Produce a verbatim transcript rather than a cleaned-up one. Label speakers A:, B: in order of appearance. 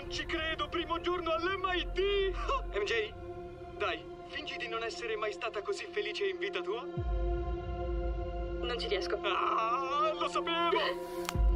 A: Non ci credo, primo giorno all'M I T! M J, dai, fingi di non essere mai stata così felice in vita tua.
B: Non ci riesco.
A: Ah, lo sapevo!